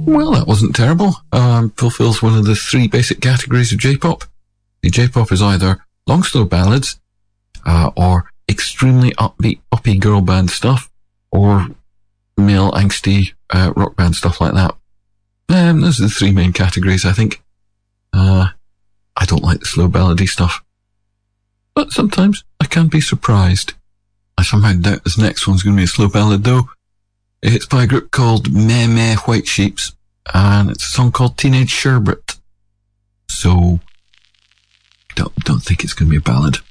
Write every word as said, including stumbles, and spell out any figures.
Well, that wasn't terrible. Um, fulfills one of the three basic categories of J-pop. The J-pop is either long, slow ballads, uh, or extremely upbeat, uppy girl band stuff, or male angsty uh, rock band stuff like that. Um, those are the three main categories, I think. Uh, I don't like the slow ballady stuff. But sometimes I can be surprised. I somehow doubt this next one's going to be a slow ballad, though. It's by a group called Meh Meh White Sheeps, and it's a song called Teenage Sherbet. So, don't, don't think it's going to be a ballad.